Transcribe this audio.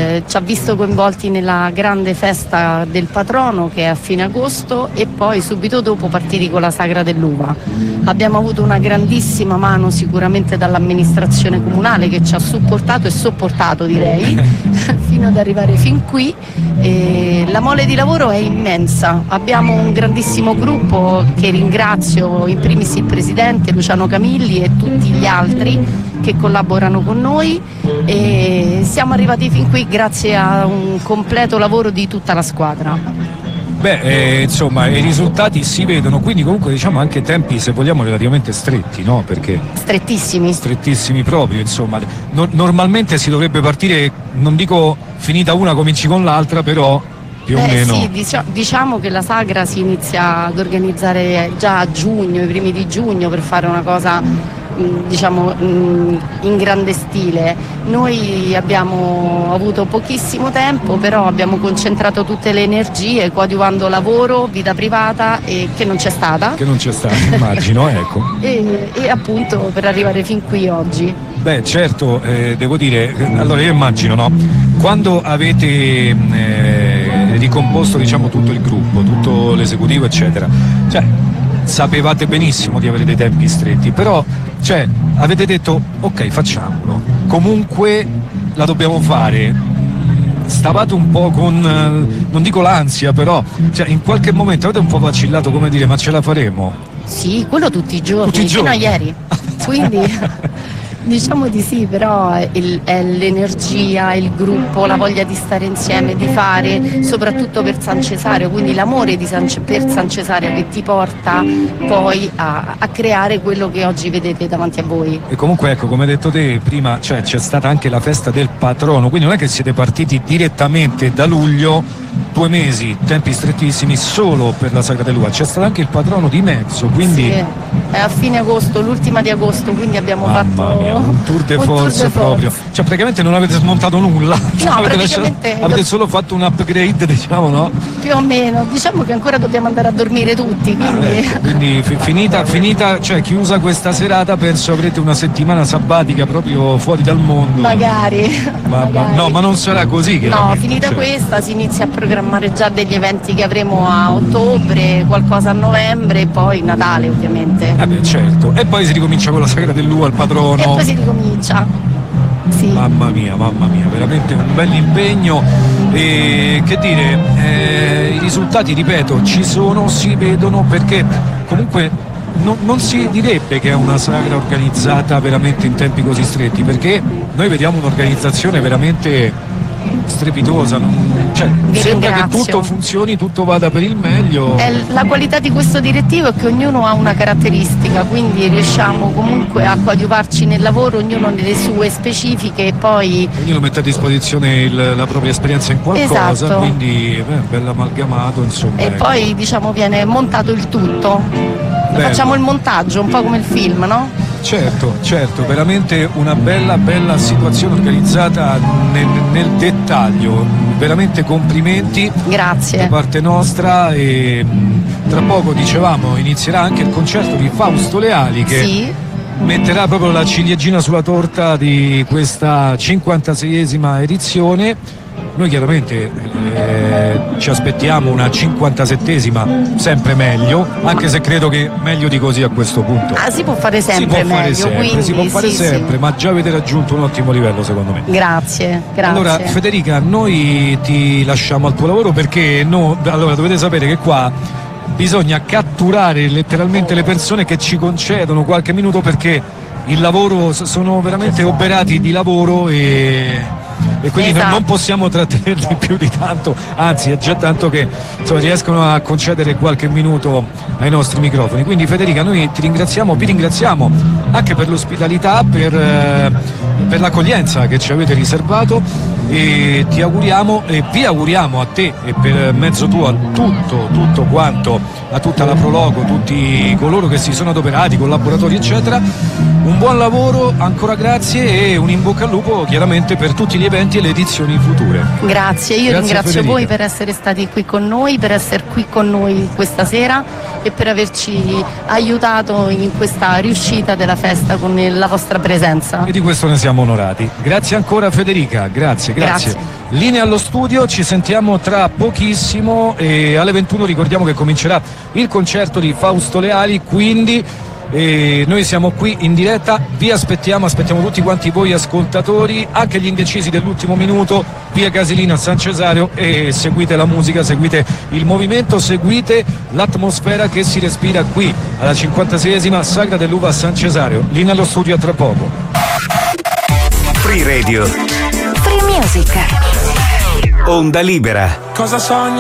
ci ha visto coinvolti nella grande festa del patrono che è a fine agosto e poi subito dopo partiti con la Sagra dell'Uva. Abbiamo avuto una grandissima mano sicuramente dall'amministrazione comunale che ci ha supportato e sopportato, direi, fino ad arrivare fin qui. E la mole di lavoro è immensa, abbiamo un grandissimo gruppo che ringrazio, in primis il presidente Luciano Camilli e tutti gli altri che collaborano con noi, e siamo arrivati fin qui grazie a un completo lavoro di tutta la squadra. Insomma, i risultati si vedono, quindi comunque diciamo anche tempi, se vogliamo, relativamente stretti, no? Perché strettissimi proprio, insomma. Normalmente si dovrebbe partire, non dico finita una cominci con l'altra, però più o meno. Sì, diciamo che la Sagra si inizia ad organizzare già a giugno, i primi di giugno, per fare una cosa diciamo in grande stile. Noi abbiamo avuto pochissimo tempo, però abbiamo concentrato tutte le energie coadiuvando lavoro, vita privata, e che non c'è stata immagino, ecco, e appunto per arrivare fin qui oggi. Certo, devo dire, allora io immagino, no? Quando avete ricomposto diciamo tutto il gruppo, tutto l'esecutivo eccetera, cioè sapevate benissimo di avere dei tempi stretti, però avete detto ok, facciamolo, comunque la dobbiamo fare. Stavate un po' con, non dico l'ansia, però in qualche momento avete un po' vacillato, come dire, ma ce la faremo? Sì, quello tutti i giorni. Fino a ieri, quindi diciamo di sì, però è l'energia, il gruppo, la voglia di stare insieme, di fare, soprattutto per San Cesario, quindi l'amore per San Cesario che ti porta poi a creare quello che oggi vedete davanti a voi. E comunque ecco, come hai detto te prima, c'è stata anche la festa del patrono, quindi non è che siete partiti direttamente da luglio, 2 mesi, tempi strettissimi solo per la Sagra dell'Uva, c'è stato anche il patrono di mezzo, quindi sì, è a fine agosto, l'ultima di agosto, quindi abbiamo fatto un tour de force proprio, cioè praticamente non avete smontato nulla, no, avete solo fatto un upgrade, diciamo, no? Più o meno, diciamo che ancora dobbiamo andare a dormire tutti, quindi finita, cioè chiusa questa serata, penso avrete una settimana sabbatica proprio fuori dal mondo. Magari. No, ma non sarà così, no, finita questa si inizia a programmare già degli eventi che avremo a ottobre, qualcosa a novembre e poi Natale ovviamente. Certo, e poi si ricomincia con la Sagra dell'Uva al patrono. E poi si ricomincia. Sì. Mamma mia, veramente un bel impegno, e che dire, i risultati, ripeto, ci sono, si vedono, perché comunque non si direbbe che è una sagra organizzata veramente in tempi così stretti, perché noi vediamo un'organizzazione veramente strepitosa, sembra che tutto funzioni, tutto vada per il meglio. La qualità di questo direttivo è che ognuno ha una caratteristica, quindi riusciamo comunque a coadiuvarci nel lavoro, ognuno nelle sue specifiche, e poi ognuno mette a disposizione la propria esperienza in qualcosa, esatto. Quindi bello amalgamato, insomma. E poi diciamo viene montato il tutto. Facciamo il montaggio, un po' come il film, no? Certo, veramente una bella situazione organizzata nel dettaglio, veramente complimenti. Grazie. Da parte nostra, e tra poco, dicevamo, inizierà anche il concerto di Fausto Leali che sì, metterà proprio la ciliegina sulla torta di questa 56esima edizione. Noi chiaramente ci aspettiamo una 57esima, sempre meglio, anche se credo che meglio di così a questo punto. Si può fare sempre meglio, quindi si può fare sempre, ma già avete raggiunto un ottimo livello, secondo me. Grazie. Allora Federica, noi ti lasciamo al tuo lavoro, perché allora dovete sapere che qua bisogna catturare letteralmente le persone che ci concedono qualche minuto, perché il lavoro, sono veramente oberati di lavoro, e quindi esatto, non possiamo trattenerli più di tanto, anzi è già tanto che riescono a concedere qualche minuto ai nostri microfoni. Quindi Federica, noi vi ringraziamo anche per l'ospitalità, per l'accoglienza che ci avete riservato, e ti auguriamo e vi auguriamo a te e per mezzo tuo a tutto quanto, a tutta la Prologo, tutti coloro che si sono adoperati, collaboratori eccetera, un buon lavoro, ancora grazie e un in bocca al lupo chiaramente per tutti gli eventi e le edizioni future. Grazie, io ringrazio Federica. voi per essere stati qui con noi, per essere qui con noi questa sera e per averci aiutato in questa riuscita della festa con la vostra presenza. E di questo ne siamo onorati. Grazie ancora Federica, grazie. Linea allo studio, ci sentiamo tra pochissimo e alle 21 ricordiamo che comincerà il concerto di Fausto Leali, quindi noi siamo qui in diretta, vi aspettiamo tutti quanti voi ascoltatori, anche gli indecisi dell'ultimo minuto, via Casilino a San Cesario, e seguite la musica, seguite il movimento, seguite l'atmosfera che si respira qui alla 56esima Sagra dell'Uva a San Cesario. Linea allo studio a tra poco. Free Radio, Free Music, Onda Libera. Cosa sogni?